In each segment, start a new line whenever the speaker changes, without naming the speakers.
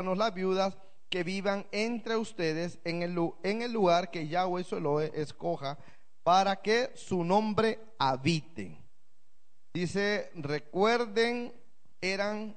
las viudas que vivan entre ustedes en el lugar que Yahweh su Elohim escoja para que su nombre habite. Dice, recuerden, eran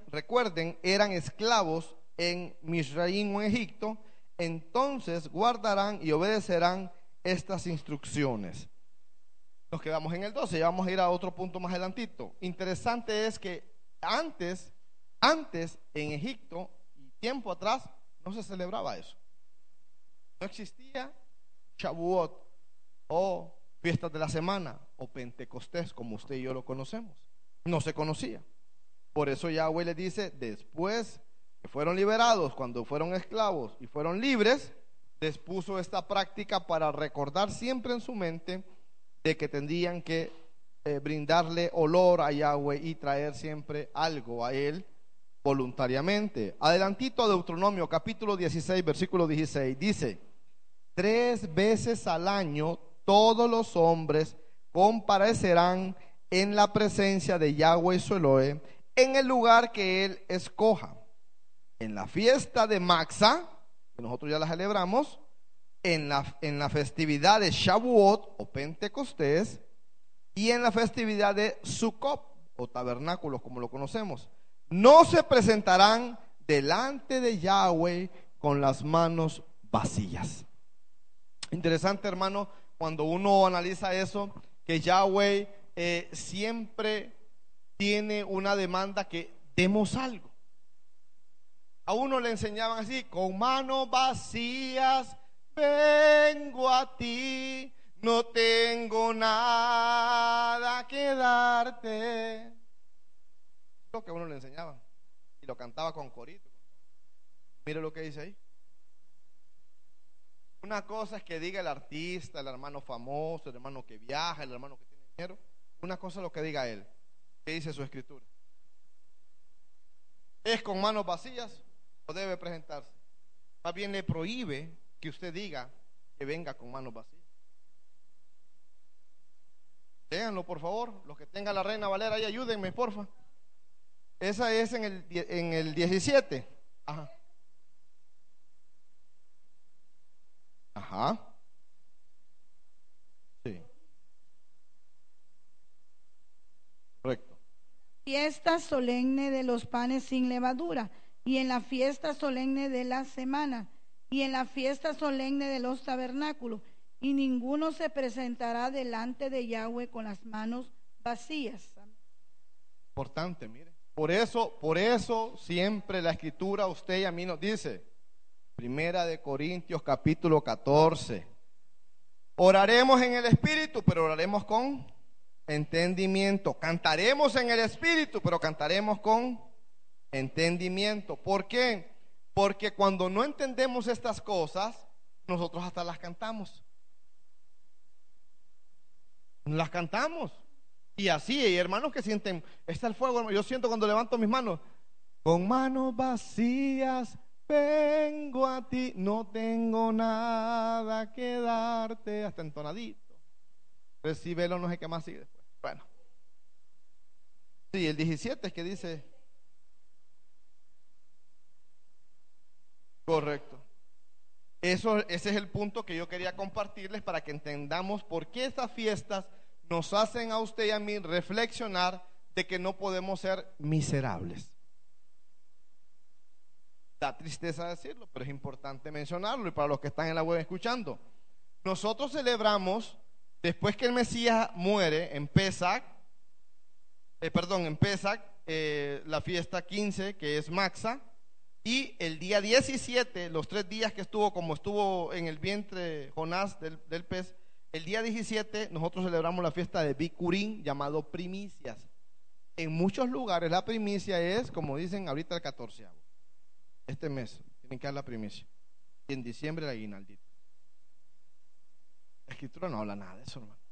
esclavos en Misraim o en Egipto, entonces guardarán y obedecerán estas instrucciones. Nos quedamos en el 12, ya vamos a ir a otro punto más adelantito. Interesante es que antes en Egipto y tiempo atrás no se celebraba eso. No existía Shavuot o fiestas de la semana o Pentecostés como usted y yo lo conocemos. No se conocía. Por eso Yahweh les dice, después que fueron liberados, cuando fueron esclavos y fueron libres, les puso esta práctica para recordar siempre en su mente de que tendrían que brindarle olor a Yahweh y traer siempre algo a Él voluntariamente. Adelantito, Deuteronomio capítulo 16 versículo 16 dice: 3 veces al año todos los hombres comparecerán en la presencia de Yahweh su Elohim en el lugar que Él escoja, en la fiesta de Maxa, que nosotros ya la celebramos, en la festividad de Shavuot o Pentecostés, y en la festividad de Sukkot o tabernáculos como lo conocemos. No se presentarán delante de Yahweh con las manos vacías. Interesante, hermano, cuando uno analiza eso, que Yahweh siempre tiene una demanda que demos algo. A uno le enseñaban así: con manos vacías vengo a ti, no tengo nada que darte. Lo que a uno le enseñaban, y lo cantaba con corito. Mire lo que dice ahí. Una cosa es que diga el artista, el hermano famoso, el hermano que viaja, el hermano que tiene dinero. Una cosa es lo que diga él. ¿Qué dice su escritura? ¿Es con manos vacías o debe presentarse? Más bien le prohíbe que usted diga que venga con manos vacías. Léanlo, por favor. Los que tengan la Reina Valera ahí, ayúdenme, porfa. Esa es en el 17. Ajá. Ajá. Sí. Correcto.
Fiesta solemne de los panes sin levadura, y en la fiesta solemne de la semana, y en la fiesta solemne de los tabernáculos, y ninguno se presentará delante de Yahweh con las manos vacías.
Importante, mire. Por eso siempre la escritura, usted y a mí nos dice, Primera de Corintios capítulo 14, oraremos en el Espíritu, pero oraremos con entendimiento. Cantaremos en el Espíritu, pero cantaremos con entendimiento. ¿Por qué? Porque cuando no entendemos estas cosas, nosotros hasta las cantamos. Las cantamos. Y así, hay hermanos que sienten, está el fuego, yo siento cuando levanto mis manos, con manos vacías vengo a ti, no tengo nada que darte, hasta entonadito. Recíbelo, no sé qué más sigue después. Bueno, sí, el 17 es que dice, correcto. Ese es el punto que yo quería compartirles para que entendamos por qué estas fiestas nos hacen a usted y a mí reflexionar de que no podemos ser miserables. Da tristeza decirlo, pero es importante mencionarlo. Y para los que están en la web escuchando, nosotros celebramos, después que el Mesías muere, en Pesach, la fiesta 15, que es Maxa, y el día 17, los 3 días que estuvo, como estuvo en el vientre Jonás del pez, el día 17 nosotros celebramos la fiesta de Bikurim, llamado primicias. En muchos lugares la primicia es, como dicen ahorita, el 14. Este mes tienen que dar la primicia. Y en diciembre el aguinaldito. La escritura no habla nada de eso, hermano.